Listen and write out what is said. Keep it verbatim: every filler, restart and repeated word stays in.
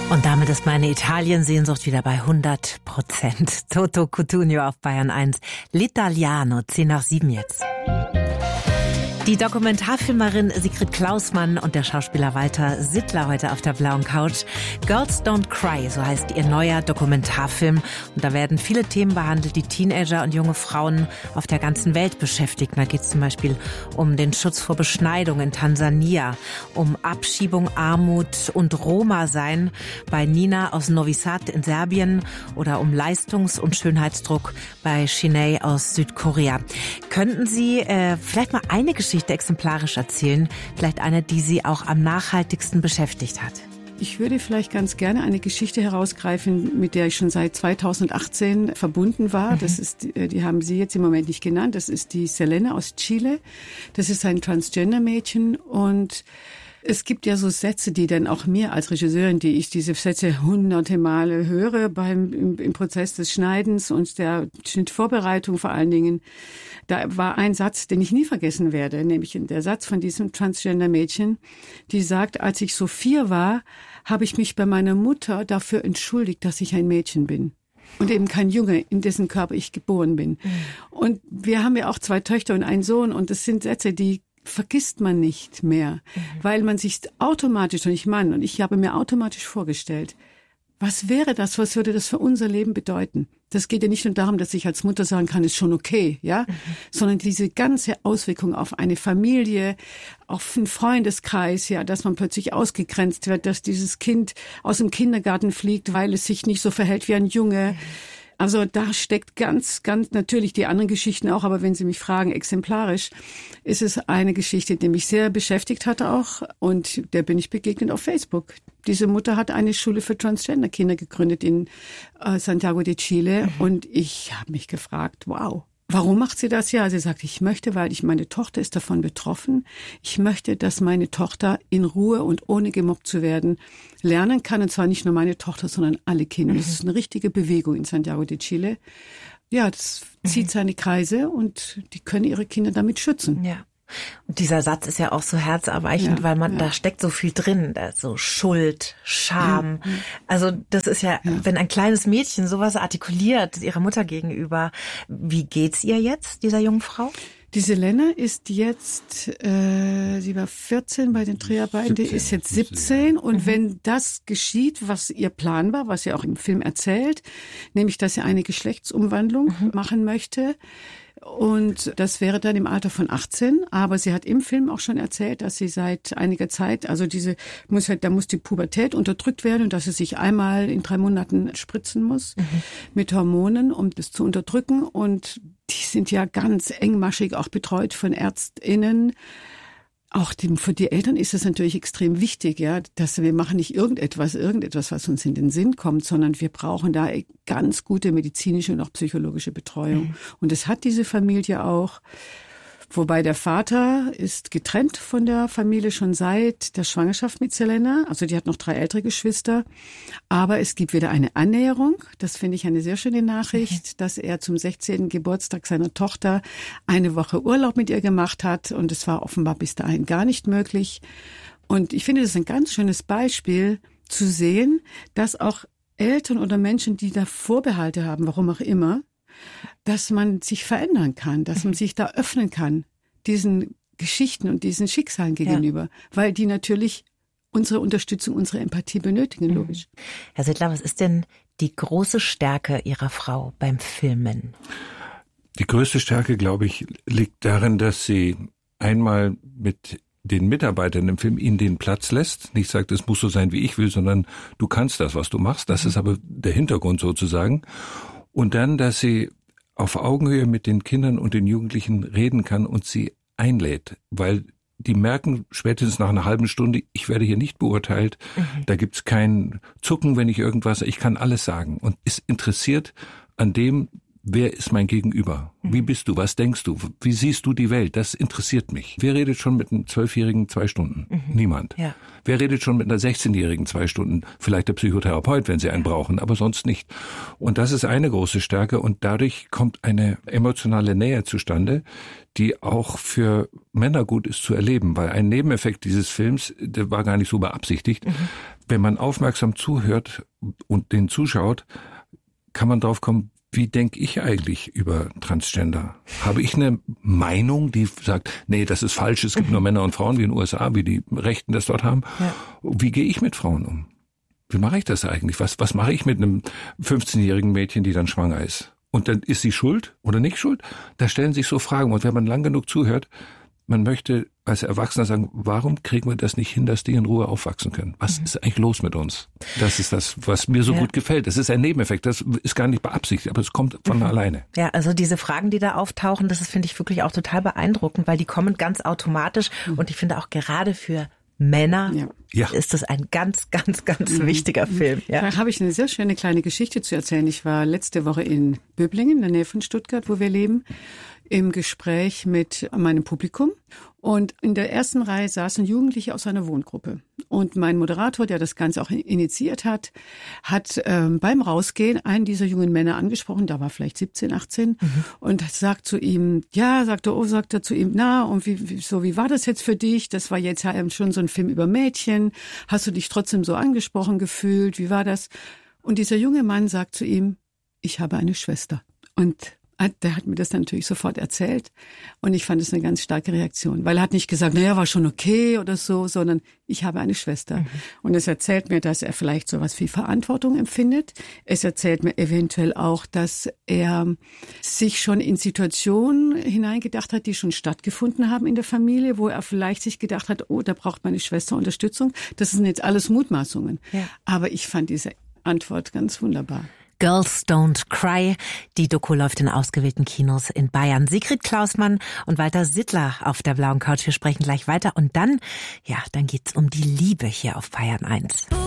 Und damit ist meine Italien-Sehnsucht wieder bei hundert Prozent. Toto Cutugno auf Bayern eins. L'Italiano, zehn nach sieben jetzt. Die Dokumentarfilmerin Sigrid Klausmann und der Schauspieler Walter Sittler heute auf der blauen Couch. Girls Don't Cry, so heißt ihr neuer Dokumentarfilm. Und da werden viele Themen behandelt, die Teenager und junge Frauen auf der ganzen Welt beschäftigen. Da geht es zum Beispiel um den Schutz vor Beschneidung in Tansania, um Abschiebung, Armut und Roma-Sein bei Nina aus Novi Sad in Serbien oder um Leistungs- und Schönheitsdruck bei Shinei aus Südkorea. Könnten Sie äh, vielleicht mal eine Geschichte exemplarisch erzählen, vielleicht eine, die Sie auch am nachhaltigsten beschäftigt hat? Ich würde vielleicht ganz gerne eine Geschichte herausgreifen, mit der ich schon seit zweitausendachtzehn verbunden war. Mhm. Das ist, die haben Sie jetzt im Moment nicht genannt. Das ist die Selene aus Chile. Das ist ein Transgender-Mädchen und es gibt ja so Sätze, die dann auch mir als Regisseurin, die ich diese Sätze hunderte Male höre beim im, im Prozess des Schneidens und der Schnittvorbereitung vor allen Dingen. Da war ein Satz, den ich nie vergessen werde, nämlich der Satz von diesem Transgender-Mädchen, die sagt, als ich so vier war, habe ich mich bei meiner Mutter dafür entschuldigt, dass ich ein Mädchen bin. Und eben kein Junge, in dessen Körper ich geboren bin. Mhm. Und wir haben ja auch zwei Töchter und einen Sohn und das sind Sätze, die vergisst man nicht mehr, mhm. weil man sich automatisch, und ich Mann, und ich habe mir automatisch vorgestellt, was wäre das, was würde das für unser Leben bedeuten? Das geht ja nicht nur darum, dass ich als Mutter sagen kann, ist schon okay, ja, mhm. sondern diese ganze Auswirkung auf eine Familie, auf einen Freundeskreis, ja, dass man plötzlich ausgegrenzt wird, dass dieses Kind aus dem Kindergarten fliegt, weil es sich nicht so verhält wie ein Junge. Mhm. Also da steckt ganz, ganz natürlich die anderen Geschichten auch, aber wenn Sie mich fragen, exemplarisch, ist es eine Geschichte, die mich sehr beschäftigt hat auch und der bin ich begegnet auf Facebook. Diese Mutter hat eine Schule für Transgender-Kinder gegründet in äh, Santiago de Chile mhm. und ich habe mich gefragt, wow. Warum macht sie das? Ja, sie sagt, ich möchte, weil ich meine Tochter ist davon betroffen. Ich möchte, dass meine Tochter in Ruhe und ohne gemobbt zu werden lernen kann. Und zwar nicht nur meine Tochter, sondern alle Kinder. Mhm. Das ist eine richtige Bewegung in Santiago de Chile. Ja, das zieht mhm. seine Kreise und die können ihre Kinder damit schützen. Ja. Und dieser Satz ist ja auch so herzerweichend, ja, weil man, ja. da steckt so viel drin, da ist so Schuld, Scham. Ja, ja. Also das ist ja, ja, wenn ein kleines Mädchen sowas artikuliert ihrer Mutter gegenüber, wie geht's ihr jetzt, dieser jungen Frau? Die Selene ist jetzt, äh, sie war vierzehn bei den Dreharbeiten, die ist jetzt siebzehn und mhm. wenn das geschieht, was ihr Plan war, was sie auch im Film erzählt, nämlich, dass sie eine Geschlechtsumwandlung mhm. machen möchte, und das wäre dann im Alter von achtzehn, aber sie hat im Film auch schon erzählt, dass sie seit einiger Zeit, also diese muss halt, da muss die Pubertät unterdrückt werden und dass sie sich einmal in drei Monaten spritzen muss mhm. mit Hormonen, um das zu unterdrücken. Und die sind ja ganz engmaschig auch betreut von ÄrztInnen. Auch dem, für die Eltern ist es natürlich extrem wichtig, ja, dass wir machen nicht irgendetwas, irgendetwas, was uns in den Sinn kommt, sondern wir brauchen da ganz gute medizinische und auch psychologische Betreuung. Mhm. Und das hat diese Familie auch. Wobei der Vater ist getrennt von der Familie schon seit der Schwangerschaft mit Selena. Also die hat noch drei ältere Geschwister. Aber es gibt wieder eine Annäherung. Das finde ich eine sehr schöne Nachricht, okay. dass er zum sechzehnten Geburtstag seiner Tochter eine Woche Urlaub mit ihr gemacht hat. Und es war offenbar bis dahin gar nicht möglich. Und ich finde, das ist ein ganz schönes Beispiel zu sehen, dass auch Eltern oder Menschen, die da Vorbehalte haben, warum auch immer, dass man sich verändern kann, dass man sich da öffnen kann, diesen Geschichten und diesen Schicksalen gegenüber, ja. weil die natürlich unsere Unterstützung, unsere Empathie benötigen, logisch. Herr Sittler, was ist denn die große Stärke Ihrer Frau beim Filmen? Die größte Stärke, glaube ich, liegt darin, dass sie einmal mit den Mitarbeitern im Film ihnen den Platz lässt, nicht sagt, es muss so sein, wie ich will, sondern du kannst das, was du machst. Das mhm. ist aber der Hintergrund sozusagen. Und dann, dass sie auf Augenhöhe mit den Kindern und den Jugendlichen reden kann und sie einlädt, weil die merken spätestens nach einer halben Stunde, ich werde hier nicht beurteilt, mhm. da gibt's kein Zucken, wenn ich irgendwas, ich kann alles sagen und ist interessiert an dem, wer ist mein Gegenüber? Wie bist du? Was denkst du? Wie siehst du die Welt? Das interessiert mich. Wer redet schon mit einem Zwölfjährigen zwei Stunden? Mhm. Niemand. Ja. Wer redet schon mit einer sechzehnjährigen zwei Stunden? Vielleicht der Psychotherapeut, wenn sie einen brauchen, aber sonst nicht. Und das ist eine große Stärke und dadurch kommt eine emotionale Nähe zustande, die auch für Männer gut ist zu erleben, weil ein Nebeneffekt dieses Films, der war gar nicht so beabsichtigt. Mhm. Wenn man aufmerksam zuhört und den zuschaut, kann man drauf kommen, wie denke ich eigentlich über Transgender? Habe ich eine Meinung, die sagt, nee, das ist falsch, es gibt nur Männer und Frauen wie in den U S A, wie die Rechten das dort haben. Ja. Wie gehe ich mit Frauen um? Wie mache ich das eigentlich? Was, was mache ich mit einem fünfzehnjährigen Mädchen, die dann schwanger ist? Und dann ist sie schuld oder nicht schuld? Da stellen sich so Fragen. Und wenn man lang genug zuhört, man möchte als Erwachsener sagen, warum kriegen wir das nicht hin, dass die in Ruhe aufwachsen können? Was mhm. ist eigentlich los mit uns? Das ist das, was mir so ja. gut gefällt. Das ist ein Nebeneffekt, das ist gar nicht beabsichtigt, aber es kommt von mhm. alleine. Ja, also diese Fragen, die da auftauchen, das ist, finde ich, wirklich auch total beeindruckend, weil die kommen ganz automatisch mhm. und ich finde auch gerade für Männer ja. Ja. ist das ein ganz, ganz, ganz mhm. wichtiger Film. Ja. Da habe ich eine sehr schöne kleine Geschichte zu erzählen. Ich war letzte Woche in Böblingen, in der Nähe von Stuttgart, wo wir leben, im Gespräch mit meinem Publikum. Und in der ersten Reihe saßen Jugendliche aus einer Wohngruppe. Und mein Moderator, der das Ganze auch initiiert hat, hat ähm, beim Rausgehen einen dieser jungen Männer angesprochen, da war vielleicht siebzehn, achtzehn, mhm. und sagt zu ihm, ja, sagt er, oh, sagt er zu ihm, na, und wie, wie, so, wie war das jetzt für dich? Das war jetzt ja schon so ein Film über Mädchen. Hast du dich trotzdem so angesprochen gefühlt? Wie war das? Und dieser junge Mann sagt zu ihm, ich habe eine Schwester. Und der hat mir das dann natürlich sofort erzählt und ich fand es eine ganz starke Reaktion, weil er hat nicht gesagt, naja, war schon okay oder so, sondern ich habe eine Schwester. Mhm. Und es erzählt mir, dass er vielleicht sowas wie Verantwortung empfindet. Es erzählt mir eventuell auch, dass er sich schon in Situationen hineingedacht hat, die schon stattgefunden haben in der Familie, wo er vielleicht sich gedacht hat, oh, da braucht meine Schwester Unterstützung. Das sind jetzt alles Mutmaßungen. Ja. Aber ich fand diese Antwort ganz wunderbar. Girls Don't Cry. Die Doku läuft in ausgewählten Kinos in Bayern. Sigrid Klausmann und Walter Sittler auf der blauen Couch. Wir sprechen gleich weiter. Und dann, ja, dann geht's um die Liebe hier auf Bayern eins.